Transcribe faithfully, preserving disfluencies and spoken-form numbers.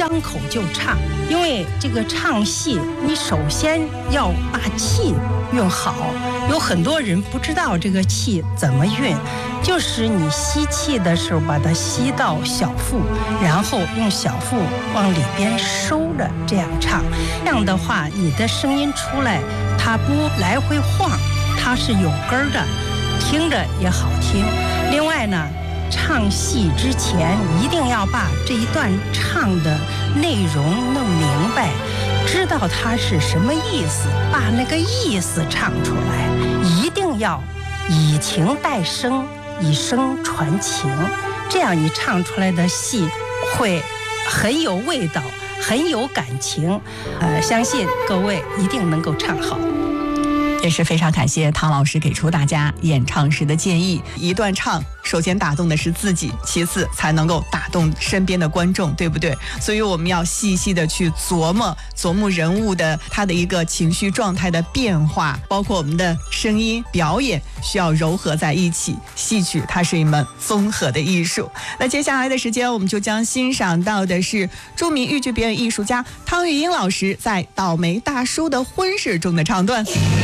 张口就唱。因为这个唱戏，你首先要把气运好。有很多人不知道这个气怎么运，就是你吸气的时候把它吸到小腹，然后用小腹往里边收着，这样唱。这样的话，你的声音出来，它不来回晃，它是有根的，听着也好听。另外呢，唱戏之前一定要把这一段唱的内容弄明白，知道它是什么意思，把那个意思唱出来。一定要以情代声，以声传情，这样你唱出来的戏会很有味道，很有感情。呃，相信各位一定能够唱好。 也是非常感谢唐老师给出大家演唱时的建议。一段唱，首先打动的是自己，其次才能够打动身边的观众，对不对？所以我们要细细的去琢磨琢磨人物的他的一个情绪状态的变化，包括我们的声音表演需要糅合在一起。戏曲它是一门综合的艺术。那接下来的时间，我们就将欣赏到的是著名豫剧表演艺术家汤玉英老师在《倒霉大叔的婚事》中的唱段。